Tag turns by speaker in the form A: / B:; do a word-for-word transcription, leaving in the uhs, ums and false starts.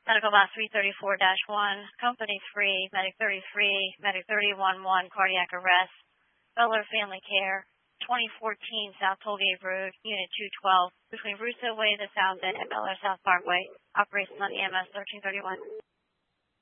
A: Medical Box three thirty-four dash one, Company three, Medic thirty-three, Medic thirty-one one, Cardiac Arrest, Butler Family Care, twenty fourteen South Tollgate Road, Unit two twelve, between Russo Way, the South End, and Butler South Parkway. Operations on E M S thirteen thirty-one.